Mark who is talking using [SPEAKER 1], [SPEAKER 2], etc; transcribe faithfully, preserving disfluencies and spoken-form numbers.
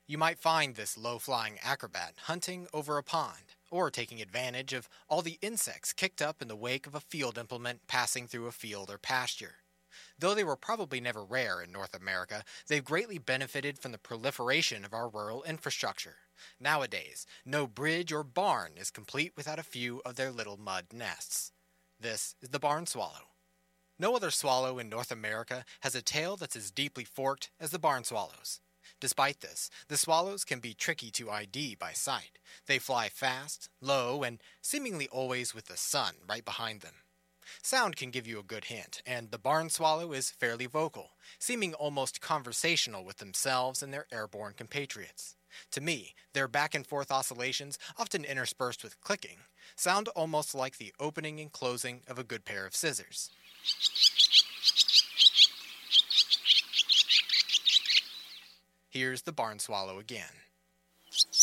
[SPEAKER 1] You might find this low-flying acrobat hunting over a pond, or taking advantage of all the insects kicked up in the wake of a field implement passing through a field or pasture. Though they were probably never rare in North America, they've greatly benefited from the proliferation of our rural infrastructure. Nowadays, no bridge or barn is complete without a few of their little mud nests. This is the barn swallow. No other swallow in North America has a tail that's as deeply forked as the barn swallow's. Despite this, the swallows can be tricky to I D by sight. They fly fast, low, and seemingly always with the sun right behind them. Sound can give you a good hint, and the barn swallow is fairly vocal, seeming almost conversational with themselves and their airborne compatriots. To me, their back-and-forth oscillations, often interspersed with clicking, sound almost like the opening and closing of a good pair of scissors. Here's the barn swallow again.